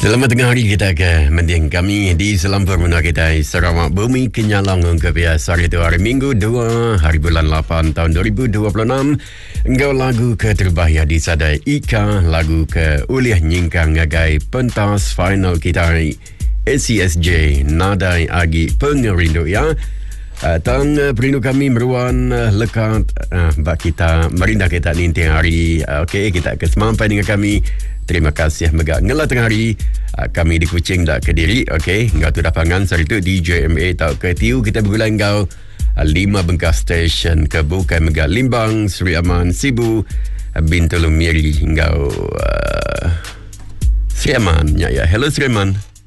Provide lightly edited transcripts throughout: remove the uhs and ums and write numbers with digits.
Selamat tengah hari kita ke mendiang kami di Selampur Menua kita Sarawak Bumi Kenyalang kebiasa hari itu hari Minggu 2 hari bulan 8 tahun 2026. Engkau lagu ke terbaik di sadai Ika lagu ke uliah nyingkang ngagai pentas final kita ACSJ nadai agi pengerindu ya. Tang perindu kami meruan lekat bak kita merindah kita ninti hari. Okey, kita ke semampai dengan kami. Terima kasih megak ngelah tengah hari kami di Kuching dak Kediri. Okey, engkau tu dapangan sari tu di JMA tau ke tiu kita bergulai engkau 5 bengkas stesen ke bukai megak Limbang, Sri Aman, Sibu, Bintulu Miri engkau Sri Aman ya. Hello Sri Aman.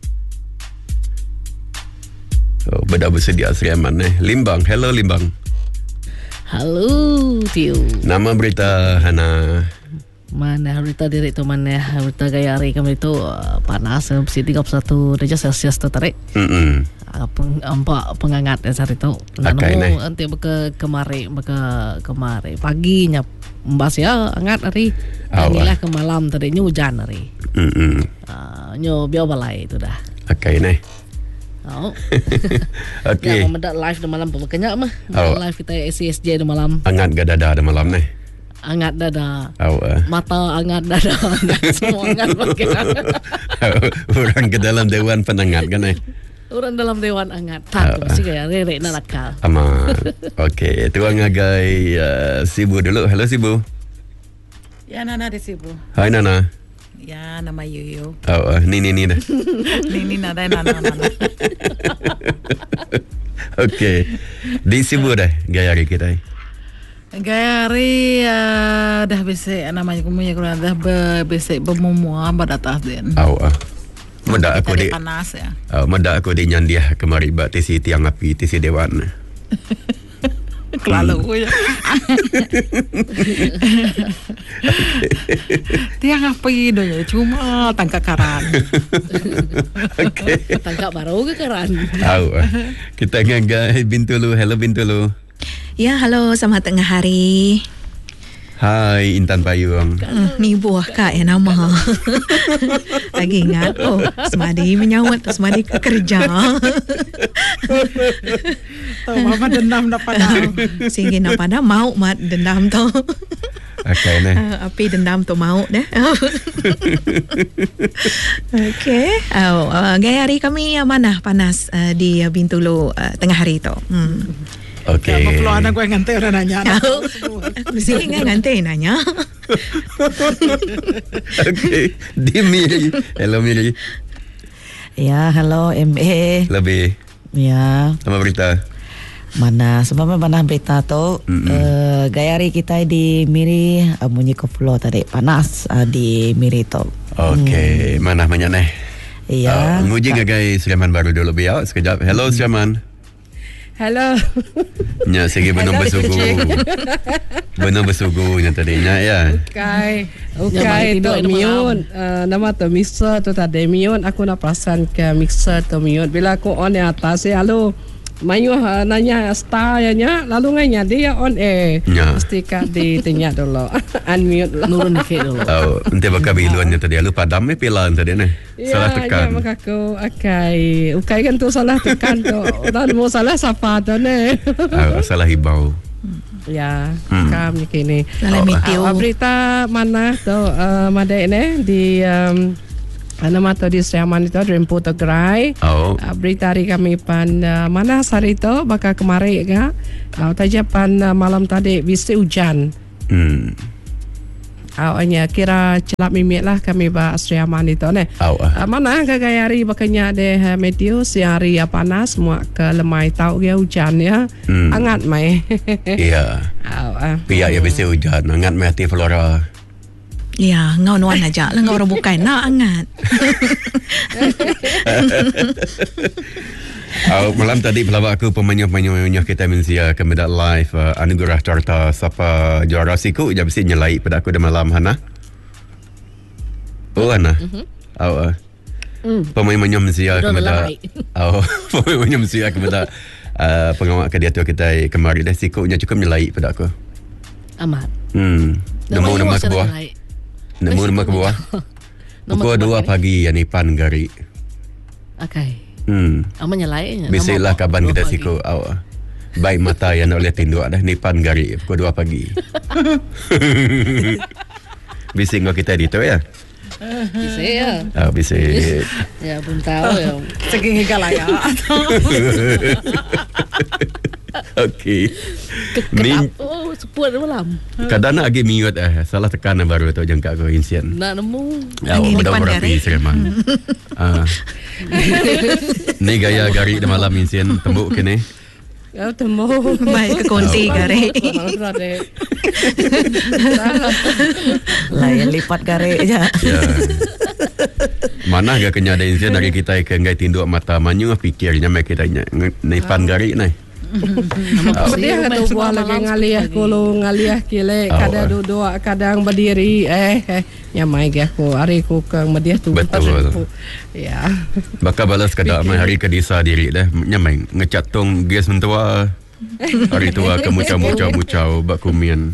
Oh, beda bersedia Sri Aman Limbang. Hello Limbang. Halo Tio. Nama berita Hana. Mana berita diri tu mana berita gaya hari kami itu panas mesti 31 derajat Celsius tu tarik. Empat penghangat hari itu. Namun nanti kemari paginya mbas ya hangat hari. Inilah ke malam tadi hujan hari. Nyo biar balai itu dah. Akai nih. Oh. Okey. Ya, medak live di malam pembekanya mah. Live kita ACSJ di malam. Hangat gak dada di malam nih. Hangat dada. Mata hangat dada. Semua hangat bagian. Orang ke dalam dewan penangat kan Orang dalam dewan hangat. Tak mesti kayak rere nak nakal. Aman. Okey, tuang ngagai Sibu dulu. Hello Sibu. Ya, Nana di Sibu. Hai Nana. Ya, nama Yuyu. Ni dah. Ni nada Nana. Okey. Di Sibu dah gaya hari kita. Gaya hari dah bisa namanya kumunya kurang dah bisa bermumua pada atas den. Medak aku di panas ya. Medak aku di nyandiah kemari bak tisi tiang api tisi dewan. Kelalu ya. Tiang apa itu ya? Cuma tangkap karan. Okey. Tangkap baru ke karan? Kita ngagai Bintulu. Hello Bintulu. Ya, halo, selamat tengah hari. Hai Intan Payung. Ni buah kak ya nama. Lagi ingat semadi menyawat semadi ke kerja. Tahu mama dendam dah pada. Sehingga nak pada mau mat dendam tu. Okey api dendam tu mau dah. Okey. Gaya hari kami mana panas di Bintulu tengah hari tu. Okey. Apa perlu anak gue ngantai orang nanya. Mesti ngantai nanya. Okey. Di Miri. Hello Miri. Ya, hello MA. Lebih. Ya. Sama berita. Mana sebabnya mana berita tu gaya hari kita di Miri bunyi koplo tadi panas di Miri tu. Okey, mana banyak nih? Iya. Nguji ngagai Sulaiman baru dulu biar sekejap. Hello Sulaiman. Hello. Nya segi benar bersugu. Benar bersugunya tadinya ya. Okay, tu miun. Nama tu mixer tu tadi miun. Aku nak perasan ke mixer tu miun. Bila aku on atas ya lalu mayu nanya star ya nya lalu nganya dia on mesti kak ditanya dulu unmute lah Nurun dikit dulu. Nanti bakal biluannya tadi lu padam pilan tadi nih. Salah tekan. Ya, maka aku ukai kan tu salah tekan tu. Dan mau salah siapa tu nih. Salah hibau. Ya, kami kini. Berita mana tu madai ni di nama tu di Sriaman itu Rempu Tegrai. Berita hari kami pan mana hari itu bakal kemari ke. Taja pan malam tadi bisa hujan. Awalnya kira celap mimik lah kami ba Sriaman itu ne. Mana gaya hari bakanya deh medio siari panas semua ke lemai tahu dia hujan ya. Hangat mai. Iya. Pihak ya bisa hujan hangat mai hati Flora. Ya, ngau nuan aja lah ngau bukan nak angat. Malam tadi pelawak aku pemanyu-pemanyu kita mensia kemedak live anugerah tarta siapa juara siku je mesti nyelai pada aku dah malam Hana. Hana. Pemanyu-pemanyu mensia kemedak. Pemanyu mensia kemedak pengawak kedia tu kita kemari dah sikunya cukup nyelai pada aku. Amat. Nemu nama ke bawah. Nemu nama ke bawah. Pukul 2 pagi yang Nipan Gari. Okay. Amanya lain. Bisalah kaban kita siku awak. Baik mata yang oleh tinduk dah Nipan Gari pukul 2 pagi. Bising kita di tu ya. Bisa ya. Bisa. Ya pun tahu ya. Segini galaya. Okey. Kenapa sepuan malam? Kadang nak lagi miut salah tekan baru tu jengkak ko insiden. Nak nemu. Mudah berapi seremang. Ni gaya Gari di malam insiden tembuk kini. Ya temu. Baik ke konti Gari. Lain lipat Gari je. Ya. Mana gak kena ada insiden dari kita ke ngai tinduk mata manyu fikirnya mai kita Nipan Gari ni. Dia kata buah lagi ngaliah kile kadang duduk kadang berdiri nyamai ke aku hari aku ke mediah tu betul ya bakal balas kada mai hari ke desa diri dah nyamai ngecatung gas mentua hari tua ke mucau bak kumian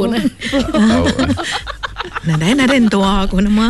Nada tua aku nama.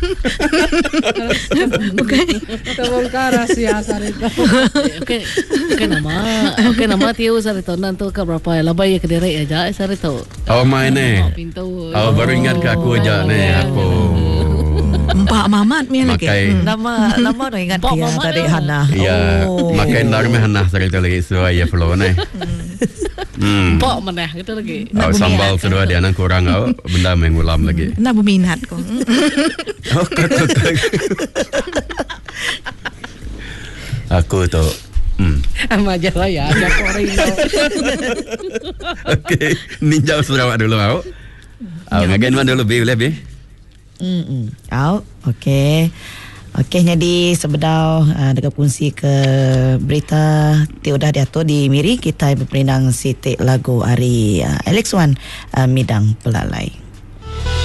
Okey. Terbongkar rahasia sarita. Okey nama tiu sarita nanti ke berapa labai ke derek aja sarita. Main ni. Baru ingat ke aku aja ni aku. Pak Mamat ni lagi. Nama dah ingat dia tadi Hana. Ya, makai larme Hana sarita lagi suai ya flow ni. Pak mana gitu lagi. Sambal kedua dia nang kurang benda mengulam lagi. Nak berminat kau. Aku tu. Majalah ya, ada koring. Okey, ninjau Sarawak dulu au. Ngagen mana dulu be boleh be? Okey. Okey, jadi sebedau dekat fungsi ke berita tiudah diatur di Miri kita berperindang sitik lagu hari Alex Wan Midang Pelalai.